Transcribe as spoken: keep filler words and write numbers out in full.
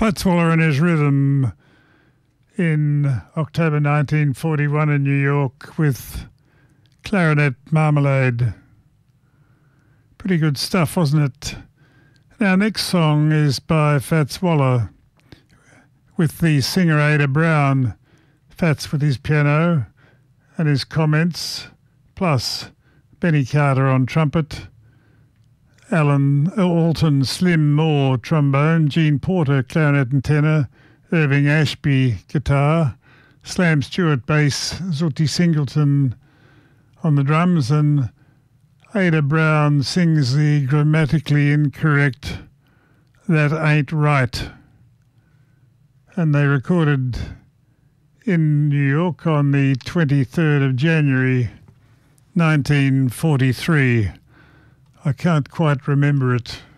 Fats Waller and his rhythm in October nineteen forty-one in New York with Clarinet Marmalade. Pretty good stuff, wasn't it? Our next song is by Fats Waller with the singer Ada Brown. Fats with his piano and his comments, plus Benny Carter on trumpet, Alan Alton Slim Moore trombone, Gene Porter clarinet and tenor, Irving Ashby guitar, Slam Stewart bass, Zooty Singleton on the drums, and Ada Brown sings the grammatically incorrect "That Ain't Right." And they recorded in New York on the twenty-third of January nineteen forty-three. I can't quite remember it.